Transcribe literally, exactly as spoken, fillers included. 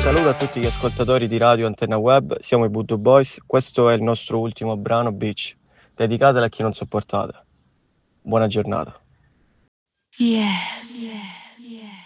saluto a tutti gli ascoltatori di Radio Antenna Web, siamo i Voodoo Boys, questo è il nostro ultimo brano, Beach, dedicatelo a chi non sopportate. Buona giornata. Yes, yes, yes.